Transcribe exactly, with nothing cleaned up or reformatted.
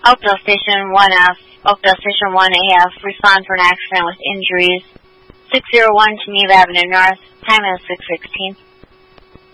Oakdale Station one F, Oakdale Station one A F, respond for an accident with injuries. six oh one Geneva Avenue North, time is six sixteen.